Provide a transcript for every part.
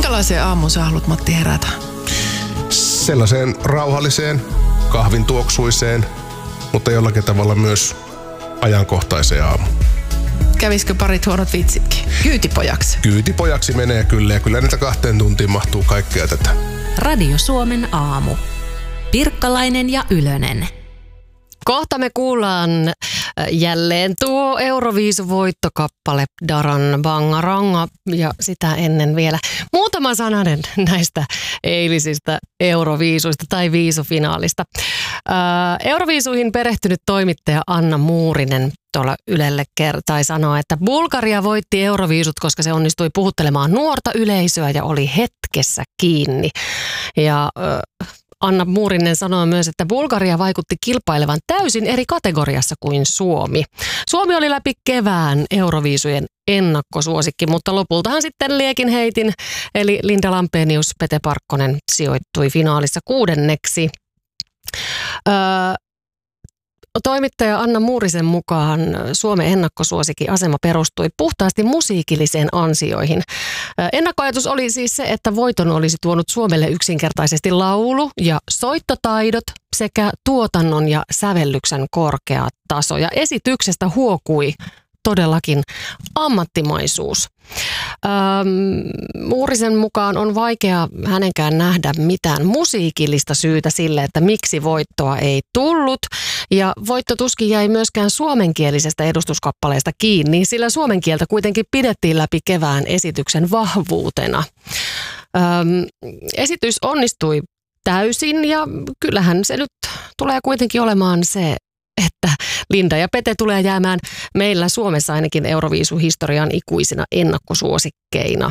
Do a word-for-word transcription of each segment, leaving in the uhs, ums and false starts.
Minkälaiseen aamuun sä haluat, Matti, herätä? Sellaiseen rauhalliseen, kahvin tuoksuiseen, mutta jollakin tavalla myös ajankohtaiseen aamuun. Kävisikö parit huonot vitsitkin? Kyytipojaksi. Kyytipojaksi menee kyllä, ja kyllä niitä kahteen tuntiin mahtuu kaikkea tätä. Radio Suomen aamu. Pirkkalainen ja Ylönen. Kohta me kuullaan jälleen tuo Euroviisuvoittokappale Daran Bangaranga ja sitä ennen vielä muutama sananen näistä eilisistä Euroviisuista tai viisufinaalista. Euroviisuihin perehtynyt toimittaja Anna Muurinen tuolla Ylelle kertai sanoi, että Bulgaria voitti Euroviisut, koska se onnistui puhuttelemaan nuorta yleisöä ja oli hetkessä kiinni. Ja Anna Muurinen sanoi myös, että Bulgaria vaikutti kilpailevan täysin eri kategoriassa kuin Suomi. Suomi oli läpi kevään Euroviisujen ennakkosuosikki, mutta lopultahan sitten liekin heitin, eli Linda Lampenius, Pete Parkkonen sijoittui finaalissa kuudenneksi. Öö, Toimittaja Anna Muurisen mukaan Suomen ennakkosuosikin asema perustui puhtaasti musiikilliseen ansioihin. Ennakkoajatus oli siis se, että voiton olisi tuonut Suomelle yksinkertaisesti laulu- ja soittotaidot sekä tuotannon ja sävellyksen korkea taso. Ja esityksestä huokui todellakin ammattimaisuus. Ähm, Muurisen mukaan on vaikea hänenkään nähdä mitään musiikillista syytä sille, että miksi voittoa ei tullut. Ja voitto tuskin jäi myöskään suomenkielisestä edustuskappaleesta kiinni, sillä suomen kieltä kuitenkin pidettiin läpi kevään esityksen vahvuutena. Ähm, esitys onnistui täysin ja kyllähän se nyt tulee kuitenkin olemaan se, että Linda ja Pete tulee jäämään meillä Suomessa ainakin Euroviisuhistorian ikuisina ennakkosuosikkeina.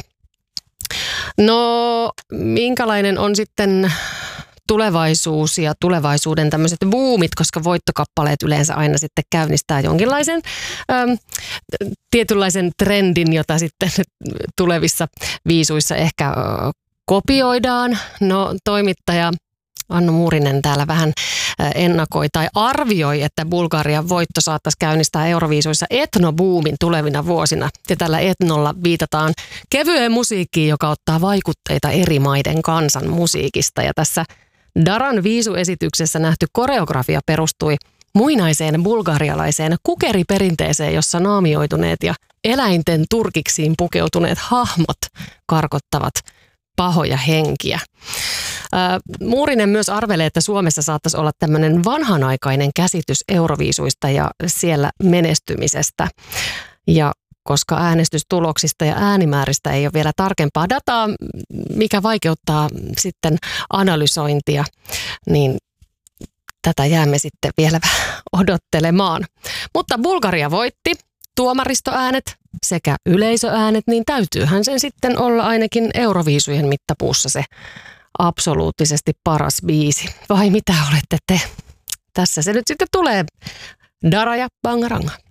No, minkälainen on sitten tulevaisuus ja tulevaisuuden tämmöiset boomit, koska voittokappaleet yleensä aina sitten käynnistää jonkinlaisen äm, tietynlaisen trendin, jota sitten tulevissa viisuissa ehkä ä, kopioidaan. No, toimittaja Anna Muurinen täällä vähän ennakoi tai arvioi, että Bulgarian voitto saattaisi käynnistää Euroviisuissa etnobuumin tulevina vuosina. Ja tällä etnolla viitataan kevyeen musiikkiin, joka ottaa vaikutteita eri maiden kansan musiikista. Ja tässä Daran viisuesityksessä nähty koreografia perustui muinaiseen bulgarialaiseen kukeriperinteeseen, jossa naamioituneet ja eläinten turkiksiin pukeutuneet hahmot karkottavat pahoja henkiä. Muurinen myös arvelee, että Suomessa saattaisi olla tämmöinen vanhanaikainen käsitys Euroviisuista ja siellä menestymisestä. Ja koska äänestystuloksista ja äänimääristä ei ole vielä tarkempaa dataa, mikä vaikeuttaa sitten analysointia, niin tätä jäämme sitten vielä odottelemaan. Mutta Bulgaria voitti. Tuomaristoäänet sekä yleisöäänet, niin täytyyhän sen sitten olla ainakin Euroviisujen mittapuussa se absoluuttisesti paras biisi. Vai mitä olette te? Tässä se nyt sitten tulee. Dara ja Bangaranga.